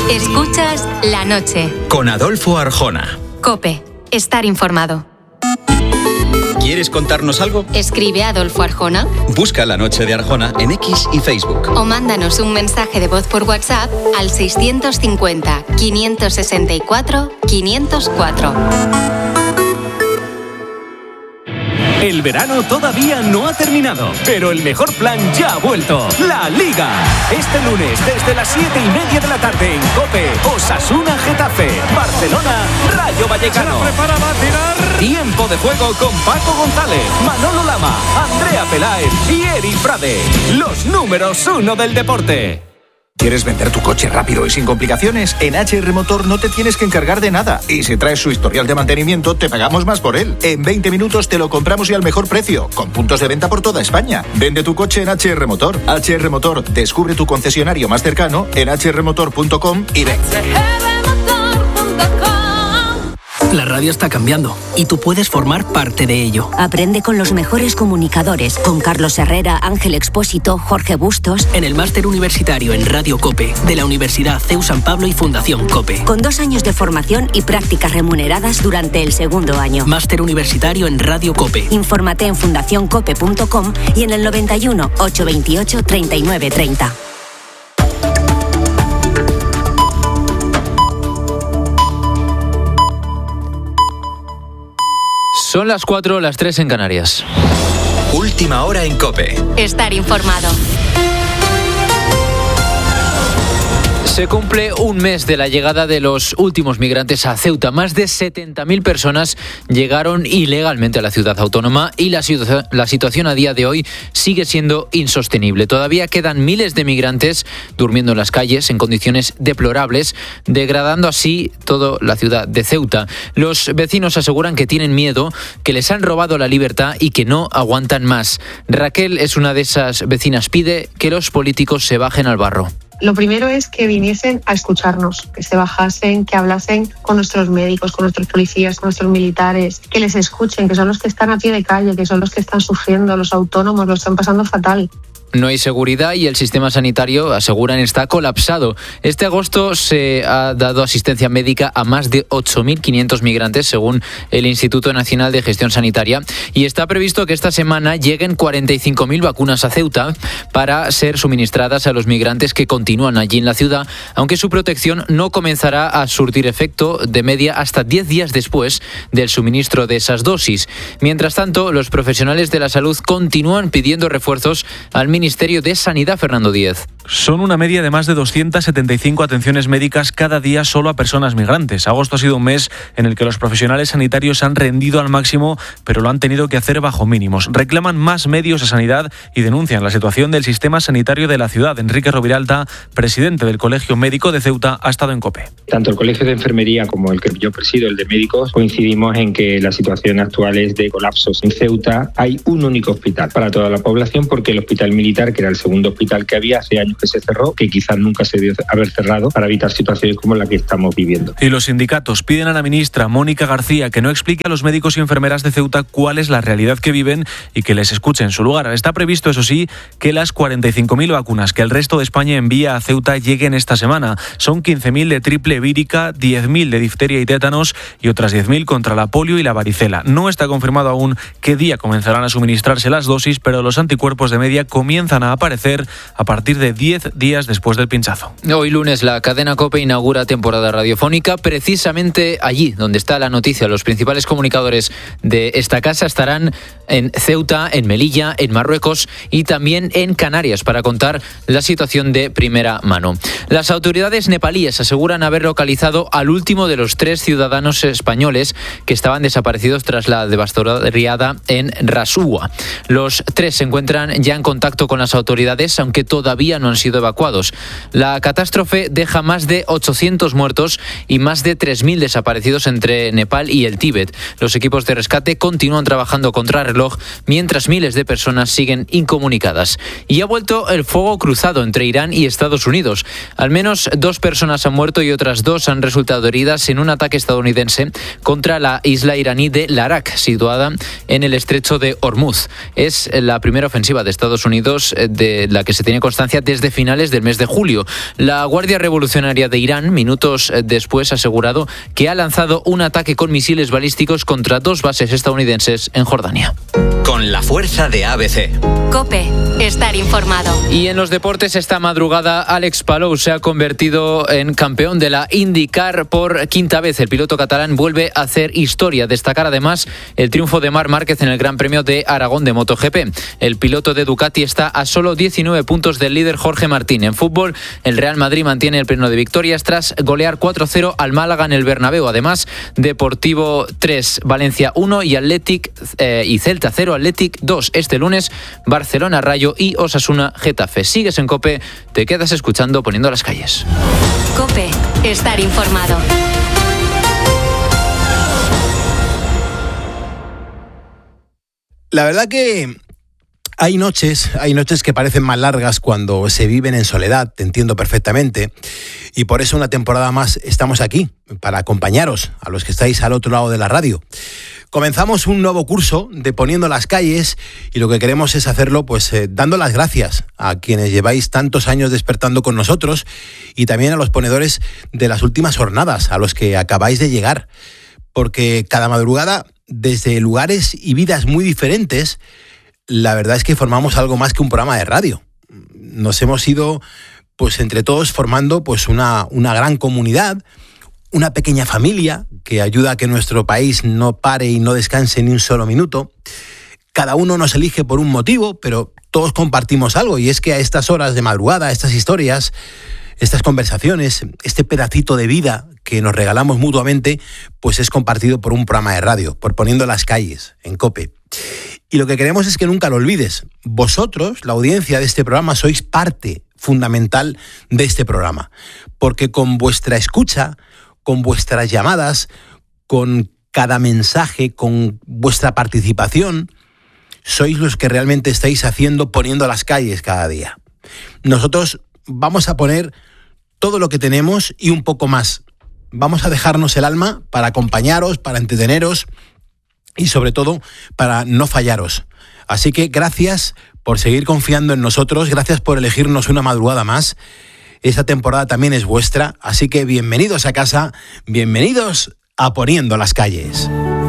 Escuchas La Noche. Con Adolfo Arjona. COPE. Estar informado. ¿Quieres contarnos algo? Escribe a Adolfo Arjona. Busca La Noche de Arjona en X y Facebook. O mándanos un mensaje de voz por WhatsApp al 650 564 504. El verano todavía no ha terminado, pero el mejor plan ya ha vuelto. ¡La Liga! Este lunes, desde las 7:30 de la tarde en COPE, Osasuna Getafe, Barcelona, Rayo Vallecano. Se prepara, va a tirar. Tiempo de juego con Paco González, Manolo Lama, Andrea Peláez y Eri Frade. Los números 1 del deporte. ¿Quieres vender tu coche rápido y sin complicaciones? En HR Motor no te tienes que encargar de nada. Y si traes su historial de mantenimiento, te pagamos más por él. En 20 minutos te lo compramos y al mejor precio, con puntos de venta por toda España. Vende tu coche en HR Motor. HR Motor, descubre tu concesionario más cercano en hrmotor.com y ven. La radio está cambiando y tú puedes formar parte de ello. Aprende con los mejores comunicadores, con Carlos Herrera, Ángel Expósito, Jorge Bustos. En el máster universitario en Radio COPE de la Universidad CEU San Pablo y Fundación COPE. Con 2 años de formación y prácticas remuneradas durante el segundo año. Máster universitario en Radio COPE. Infórmate en fundacioncope.com y en el 91 828 3930. Son las 4, las 3 en Canarias. Última hora en COPE. Estar informado. Se cumple un mes de la llegada de los últimos migrantes a Ceuta. Más de 70.000 personas llegaron ilegalmente a la ciudad autónoma y la situación a día de hoy sigue siendo insostenible. Todavía quedan miles de migrantes durmiendo en las calles en condiciones deplorables, degradando así toda la ciudad de Ceuta. Los vecinos aseguran que tienen miedo, que les han robado la libertad y que no aguantan más. Raquel es una de esas vecinas. Pide que los políticos se bajen al barro. Lo primero es que viniesen a escucharnos, que se bajasen, que hablasen con nuestros médicos, con nuestros policías, con nuestros militares, que les escuchen, que son los que están a pie de calle, que son los que están sufriendo, los autónomos, lo están pasando fatal. No hay seguridad y el sistema sanitario, aseguran, está colapsado. Este agosto se ha dado asistencia médica a más de 8.500 migrantes, según el Instituto Nacional de Gestión Sanitaria. Y está previsto que esta semana lleguen 45.000 vacunas a Ceuta para ser suministradas a los migrantes que continúan allí en la ciudad, aunque su protección no comenzará a surtir efecto de media hasta 10 días después del suministro de esas dosis. Mientras tanto, los profesionales de la salud continúan pidiendo refuerzos al Ministerio de Sanidad, Fernando Díez. Son una media de más de 275 atenciones médicas cada día solo a personas migrantes. Agosto ha sido un mes en el que los profesionales sanitarios han rendido al máximo, pero lo han tenido que hacer bajo mínimos. Reclaman más medios a sanidad y denuncian la situación del sistema sanitario de la ciudad. Enrique Roviralta, presidente del Colegio Médico de Ceuta, ha estado en COPE. Tanto el Colegio de Enfermería como el que yo presido, el de médicos, coincidimos en que la situación actual es de colapsos. En Ceuta hay un único hospital para toda la población porque el hospital militar, que era el segundo hospital que había hace años que se cerró, que quizás nunca se debió haber cerrado, para evitar situaciones como la que estamos viviendo. Y los sindicatos piden a la ministra Mónica García que no explique a los médicos y enfermeras de Ceuta cuál es la realidad que viven y que les escuche en su lugar. Está previsto, eso sí, que las 45.000 vacunas que el resto de España envía a Ceuta lleguen esta semana. Son 15.000 de triple vírica, 10.000 de difteria y tétanos y otras 10.000 contra la polio y la varicela. No está confirmado aún qué día comenzarán a suministrarse las dosis, pero los anticuerpos de media comienzan a aparecer a partir de 10 días después del pinchazo. Hoy lunes la cadena COPE inaugura temporada radiofónica. Precisamente allí donde está la noticia, los principales comunicadores de esta casa estarán en Ceuta, en Melilla, en Marruecos y también en Canarias para contar la situación de primera mano. Las autoridades nepalíes aseguran haber localizado al último de los 3 ciudadanos españoles que estaban desaparecidos tras la devastadora riada en Rasuwa. Los 3 se encuentran ya en contacto con las autoridades, aunque todavía no han sido evacuados. La catástrofe deja más de 800 muertos y más de 3.000 desaparecidos entre Nepal y el Tíbet. Los equipos de rescate continúan trabajando contrarreloj mientras miles de personas siguen incomunicadas. Y ha vuelto el fuego cruzado entre Irán y Estados Unidos. Al menos 2 personas han muerto y otras 2 han resultado heridas en un ataque estadounidense contra la isla iraní de Larak, situada en el estrecho de Hormuz. Es la primera ofensiva de Estados Unidos de la que se tiene constancia desde desde finales del mes de julio. La Guardia Revolucionaria de Irán, minutos después, ha asegurado que ha lanzado un ataque con misiles balísticos contra 2 bases estadounidenses en Jordania. Con la fuerza de ABC. COPE. Estar informado. Y en los deportes, esta madrugada, Alex Palou se ha convertido en campeón de la IndyCar por quinta vez. El piloto catalán vuelve a hacer historia. Destacar además el triunfo de Marc Márquez en el Gran Premio de Aragón de MotoGP. El piloto de Ducati está a solo 19 puntos del líder Jorge Martín. En fútbol, el Real Madrid mantiene el pleno de victorias tras golear 4-0 al Málaga en el Bernabéu. Además, Deportivo 3, Valencia 1 y Celta 0, Athletic 2. Este lunes, Barcelona Rayo y Osasuna Getafe. Sigues en COPE, te quedas escuchando Poniendo las Calles. COPE. Estar informado. La verdad que hay noches que parecen más largas cuando se viven en soledad, te entiendo perfectamente, y por eso una temporada más estamos aquí, para acompañaros, a los que estáis al otro lado de la radio. Comenzamos un nuevo curso de Poniendo las Calles y lo que queremos es hacerlo dando las gracias a quienes lleváis tantos años despertando con nosotros y también a los ponedores de las últimas jornadas, a los que acabáis de llegar, porque cada madrugada, desde lugares y vidas muy diferentes, la verdad es que formamos algo más que un programa de radio. Nos hemos ido, entre todos, formando una gran comunidad, una pequeña familia que ayuda a que nuestro país no pare y no descanse ni un solo minuto. Cada uno nos elige por un motivo, pero todos compartimos algo, y es que a estas horas de madrugada, estas historias, estas conversaciones, este pedacito de vida que nos regalamos mutuamente, es compartido por un programa de radio, por Poniendo las Calles, en COPE. Y lo que queremos es que nunca lo olvides. Vosotros, la audiencia de este programa, sois parte fundamental de este programa, porque con vuestra escucha, con vuestras llamadas, con cada mensaje, con vuestra participación, sois los que realmente estáis Poniendo las Calles cada día. Nosotros vamos a poner todo lo que tenemos y un poco más. Vamos a dejarnos el alma para acompañaros, para entreteneros y sobre todo para no fallaros. Así que gracias por seguir confiando en nosotros, gracias por elegirnos una madrugada más. Esta temporada también es vuestra, así que bienvenidos a casa, bienvenidos a Poniendo las Calles.